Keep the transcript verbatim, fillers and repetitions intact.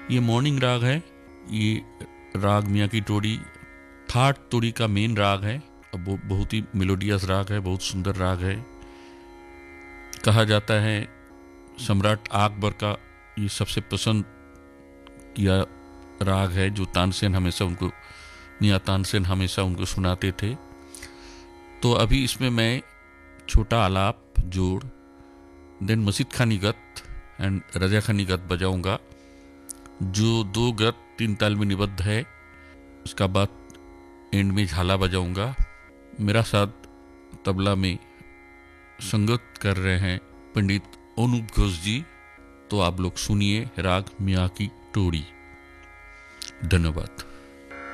ये मॉर्निंग राग है। ये राग मियाँ की टोड़ी थाट तोड़ी का मेन राग है। अब वो बहुत ही मेलोडियस राग है, बहुत सुंदर राग है। कहा जाता है सम्राट अकबर का ये सबसे पसंद किया राग है, जो तानसेन हमेशा उनको मियाँ तानसेन हमेशा उनको सुनाते थे। तो अभी इसमें मैं छोटा आलाप, जोड़, देन मसीद खानी गत एंड रजा खानी गत बजाऊंगा, जो दो गत तीन ताल में निबद्ध है। उसका बाद एंड में झाला बजाऊंगा। मेरा साथ तबला में संगत कर रहे हैं पंडित अनूप घोष जी। तो आप लोग सुनिए राग मियाँ की टोड़ी। धन्यवाद।